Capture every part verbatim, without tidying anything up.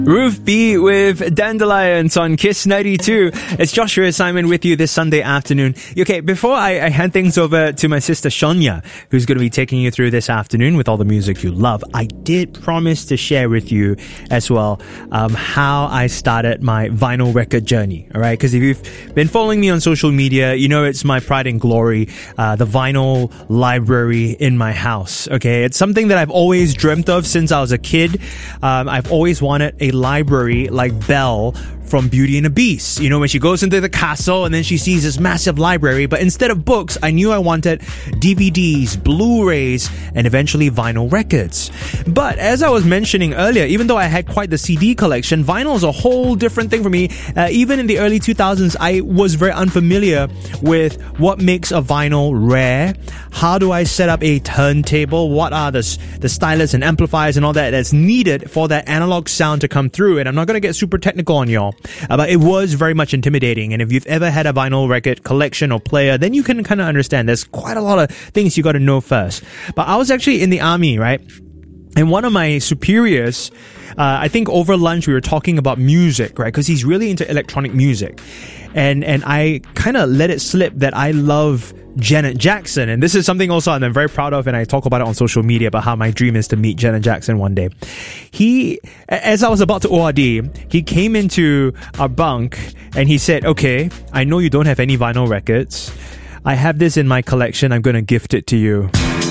Roof B with Dandelions on Kiss ninety-two. It's Joshua Simon with you this Sunday afternoon. Okay, before I, I hand things over to my sister Shania, who's going to be taking you through this afternoon with all the music you love, I did promise to share with you as well um, how I started my vinyl record journey. All right, because if you've been following me on social media, you know it's my pride and glory, uh, the vinyl library in my house. Okay, it's something that I've always dreamt of since I was a kid. Um, I've always wanted a library like Belle from Beauty and the Beast. You know, when she goes into the castle and then she sees this massive library, but instead of books, I knew I wanted D V Ds, Blu-rays, and eventually vinyl records. But as I was mentioning earlier, even though I had quite the C D collection, vinyl is a whole different thing for me. Uh, even in the early two thousands, I was very unfamiliar with what makes a vinyl rare. How do I set up a turntable? What are the, the stylus and amplifiers and all that that's needed for that analog sound to come through? And I'm not going to get super technical on y'all. Uh, but it was very much intimidating. And if you've ever had a vinyl record collection or player, then you can kind of understand there's quite a lot of things you got to know first. But I was actually in the army, right? And one of my superiors, uh, I think over lunch we were talking about music, right? Because he's really into electronic music. And, and I kind of let it slip that I love Janet Jackson. And this is something also I'm very proud of, and I talk about it on social media about how my dream is to meet Janet Jackson one day. He, as I was about to O R D, he came into our bunk and he said, okay, I know you don't have any vinyl records. I have this in my collection. I'm going to gift it to you.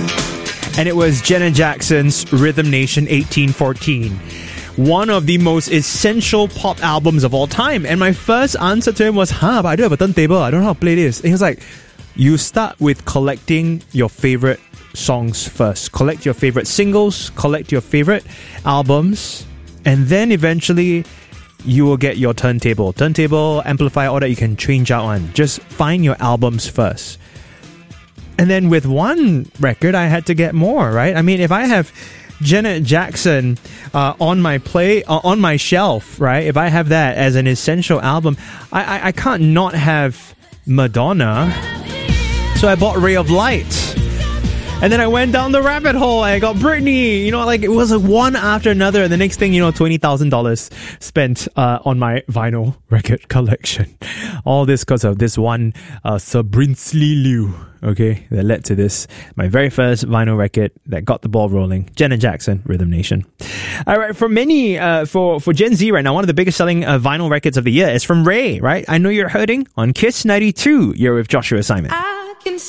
And it was Janet Jackson's Rhythm Nation eighteen fourteen. One of the most essential pop albums of all time. And my first answer to him was, huh, but I don't have a turntable. I don't know how to play this. And he was like, you start with collecting your favorite songs first. Collect your favorite singles, collect your favorite albums, and then eventually you will get your turntable. Turntable, amplifier, all that you can change out on. Just find your albums first. And then with one record, I had to get more, right? I mean, if I have Janet Jackson uh, on my play uh, on my shelf, right? If I have that as an essential album, I, I, I can't not have Madonna. So I bought Ray of Light. And then I went down the rabbit hole. I got Britney. You know, like it was like one after another. And the next thing, you know, twenty thousand dollars spent uh, on my vinyl record collection. All this because of this one uh, Sir Brinsley Liu. Okay, that led to this. My very first vinyl record that got the ball rolling. Janet Jackson, Rhythm Nation. All right, for many, uh, for, for Gen Z right now, one of the biggest selling uh, vinyl records of the year is from Ray, right? I Know You're Hurting on Kiss ninety-two. You're with Joshua Simon. I can